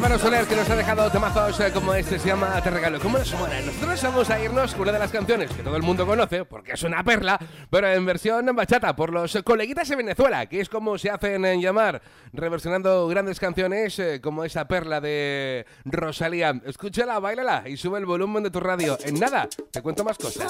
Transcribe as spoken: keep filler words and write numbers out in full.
Mano Soler, que nos ha dejado temazos eh, como este, se llama Te Regalo. ¿Cómo nos mola? Nosotros vamos a irnos con una de las canciones que todo el mundo conoce, porque es una perla, pero en versión bachata, por los coleguitas de Venezuela, que es como se hacen en llamar, reversionando grandes canciones eh, como esa perla de Rosalía. Escúchala, báilala y sube el volumen de tu radio. En nada, te cuento más cosas.